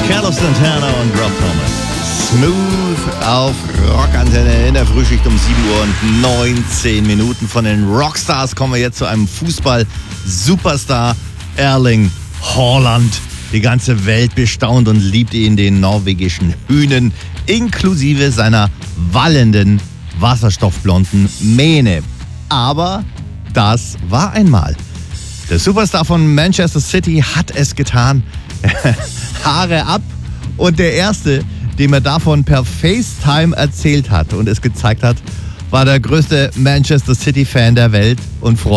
Carlos Santana und Rob Thomas. Smooth auf Rockantenne in der Frühschicht um 7 Uhr und 19 Minuten. Von den Rockstars kommen wir jetzt zu einem Fußball-Superstar, Erling Haaland. Die ganze Welt bestaunt und liebt ihn, den norwegischen Hühnen, inklusive seiner wallenden, wasserstoffblonden Mähne. Aber das war einmal. Der Superstar von Manchester City hat es getan. Haare ab. Und der Erste, dem er davon per FaceTime erzählt hat und es gezeigt hat, war der größte Manchester City-Fan der Welt und